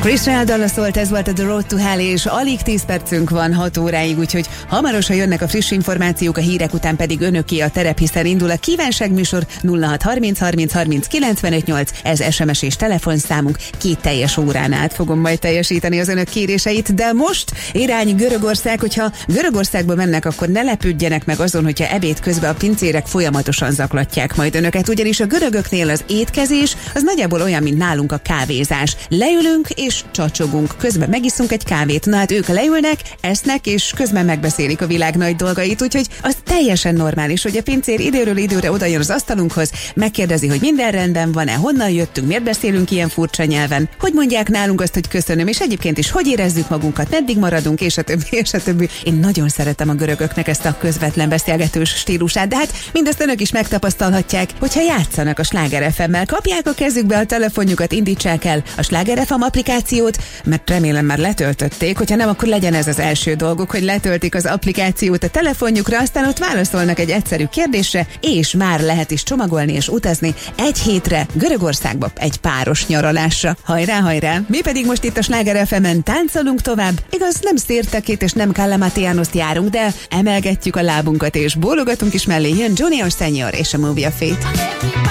Chris Rea szólt, ez volt a The Road to Hell, és alig 10 percünk van 6 óráig, úgyhogy hamarosan jönnek a friss információk, a hírek után pedig önöké a terep, hiszen indul a kívánságműsor 0630 30 30 95 8, ez SMS és telefonszámunk, 2 teljes órán át fogom majd teljesíteni az önök kéréseit, de most irány Görögország, hogyha Görögországba mennek, akkor ne lepődjenek meg azon, hogyha ebéd közben a pincérek folyamatosan zaklatják majd önöket, ugyanis a görögöknél az étkezés az nagyjából olyan, mint nálunk a kávézás. Leülünk és csacsogunk, közben megiszunk egy kávét, na hát ők leülnek, esznek, és közben megbeszélik a világ nagy dolgait, úgyhogy az teljesen normális, hogy a pincér időről időre odajön az asztalunkhoz, megkérdezi, hogy minden rendben van-e, honnan jöttünk, miért beszélünk ilyen furcsa nyelven, hogy mondják nálunk azt, hogy köszönöm, és egyébként is hogy érezzük magunkat, meddig maradunk, és a többi, és a többi. Én nagyon szeretem a görögöknek ezt a közvetlen beszélgetős stílusát, de hát mindezt önök is megtapasztalhatják, hogyha játszanak a Sláger FM-mel, kapják a kezükbe a telefonjukat, indítsák el a Sláger FM applikációt, mert remélem már letöltötték, hogyha nem, akkor legyen ez az első dolguk, hogy letöltik az applikációt a telefonjukra, aztán ott válaszolnak egy egyszerű kérdésre, és már lehet is csomagolni és utazni egy hétre Görögországba, egy páros nyaralásra. Hajrá, hajrá! Mi pedig most itt a Sláger FM-en táncolunk tovább. Igaz, nem Szértekét és nem Kalamatianost járunk, de emelgetjük a lábunkat és bólogatunk is mellé. Jön Junior Senior és a Movie of Fate.